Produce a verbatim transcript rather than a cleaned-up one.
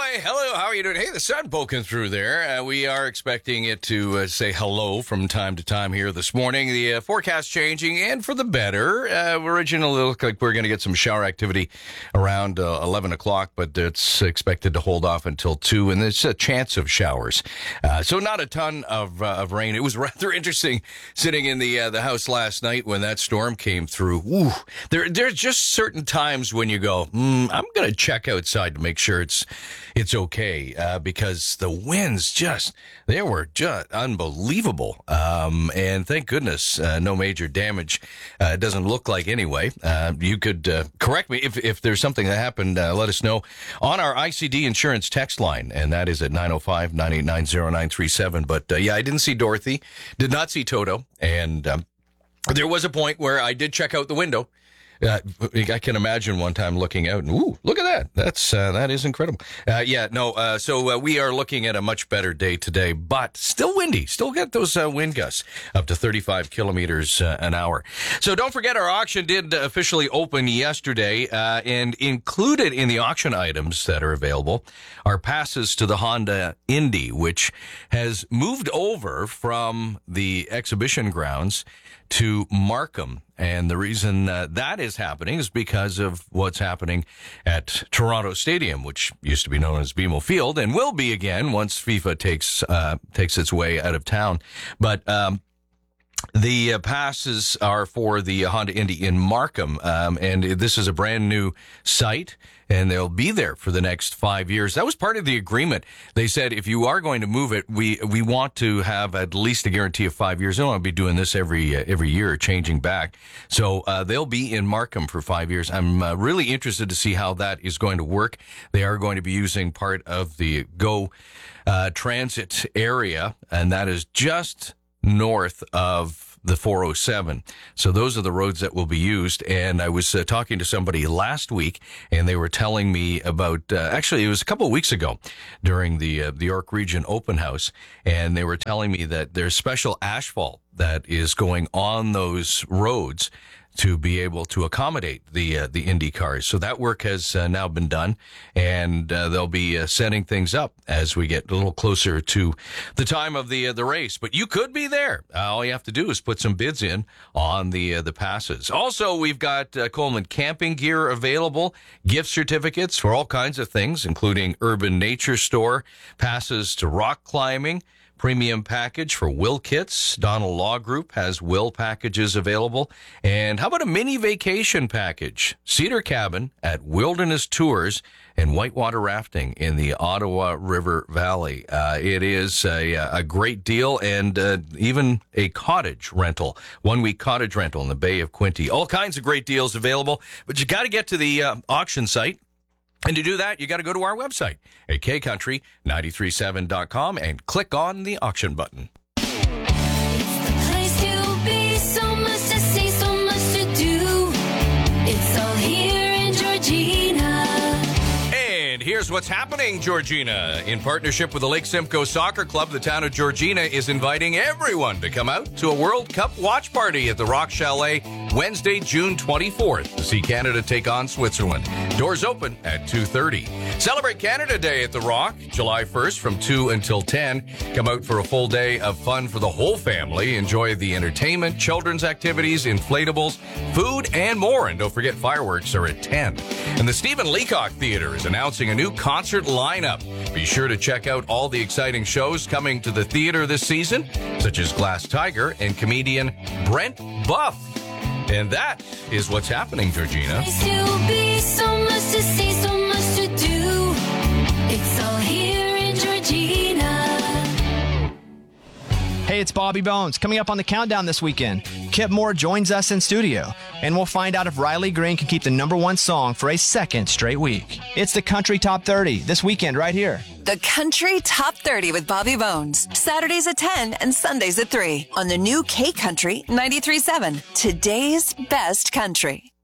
Hi, hello, how are you doing? Hey, the sun poking through there. Uh, we are expecting it to uh, say hello from time to time here this morning. The uh, forecast changing, and for the better. Uh, originally, it looked like we we're going to get some shower activity around uh, eleven o'clock, but it's expected to hold off until two, and there's a chance of showers. Uh, so not a ton of, uh, of rain. It was rather interesting sitting in the uh, the house last night when that storm came through. Ooh, there, there's just certain times when you go, mm, I'm going to check outside to make sure it's it's okay, uh, because the winds just, they were just unbelievable. Um, and thank goodness, uh, no major damage. Uh, it doesn't look like anyway. Uh, you could, uh, correct me if, if there's something that happened, uh, let us know on our I C D insurance text line. And that is at nine oh five, nine eight nine, oh nine three seven. But, uh, yeah, I didn't see Dorothy, did not see Toto. And, um, there was a point where I did check out the window. Uh, I can imagine one time looking out and, ooh, look at that. That's, uh, that is incredible. Uh, yeah, no, uh, so, uh, we are looking at a much better day today, but still windy. Still get those, uh, wind gusts up to thirty-five kilometers uh, an hour. So don't forget our auction did officially open yesterday, uh, and included in the auction items that are available are passes to the Honda Indy, which has moved over from the exhibition grounds to Markham. And the reason uh, that is happening is because of what's happening at Toronto Stadium, which used to be known as B M O Field and will be again once FIFA takes uh, takes its way out of town. But um The uh, passes are for the Honda Indy in Markham, um, and this is a brand new site, and they'll be there for the next five years. That was part of the agreement. They said if you are going to move it, we we want to have at least a guarantee of five years. They don't want to be doing this every uh, every year, changing back. So uh, they'll be in Markham for five years. I'm uh, really interested to see how that is going to work. They are going to be using part of the GO uh, Transit area, and that is just north of the four oh seven. So those are the roads that will be used. And I was uh, talking to somebody last week, and they were telling me about, uh, actually it was a couple of weeks ago during the, uh, the York Region Open House. And they were telling me that there's special asphalt that is going on those roads to be able to accommodate the uh, the Indy cars. So that work has uh, now been done, and uh, they'll be uh, setting things up as we get a little closer to the time of the uh, the race. But you could be there. Uh, all you have to do is put some bids in on the uh, the passes. Also, we've got uh, Coleman camping gear available, gift certificates for all kinds of things, including Urban Nature Store, passes to rock climbing, premium package for Will Kits. Donald Law Group has Will packages available. And how about a mini vacation package? Cedar Cabin at Wilderness Tours and whitewater rafting in the Ottawa River Valley. Uh, it is a, a great deal, and uh, even a cottage rental, one-week cottage rental in the Bay of Quinte. All kinds of great deals available, but you got to get to the uh, auction site. And to do that, you got to go to our website at k country nine three seven dot com and click on the auction button. It's the place to be, so much to see, so much to do. It's all here in Georgina. And here's what's happening, Georgina. In partnership with the Lake Simcoe Soccer Club, the town of Georgina is inviting everyone to come out to a World Cup watch party at the Rock Chalet Wednesday, June twenty-fourth to see Canada take on Switzerland. Doors open at two thirty. Celebrate Canada Day at the Rock, July first from two until ten. Come out for a full day of fun for the whole family. Enjoy the entertainment, children's activities, inflatables, food, and more. And don't forget, fireworks are at ten. And the Stephen Leacock Theatre is announcing a new concert lineup. Be sure to check out all the exciting shows coming to the theater this season, such as Glass Tiger and comedian Brent Buff. And that is what's happening, Georgina. Place to be, so much to see, so much to do. It's all here in Georgina. Hey, it's Bobby Bones. Coming up on the countdown this weekend, Kip Moore joins us in studio, and we'll find out if Riley Green can keep the number one song for a second straight week. It's the Country Top thirty this weekend right here. The Country Top thirty with Bobby Bones. Saturdays at ten and Sundays at three on the new K Country ninety-three point seven. Today's best country.